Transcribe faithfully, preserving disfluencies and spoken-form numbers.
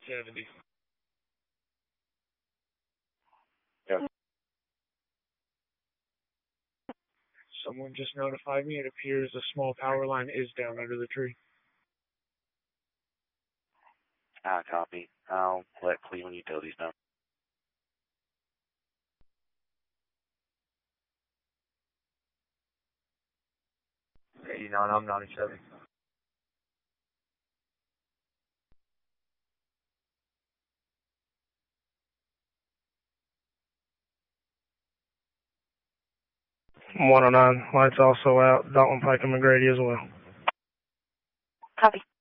seventy. Yeah. Someone just notified me. It appears a small power line is down under the tree. Ah, copy. I'll let Cleveland Utilities know. eighty-nine, I'm ninety-seven. one oh nine, lights also out. Dalton Pike and McGrady as well. Copy.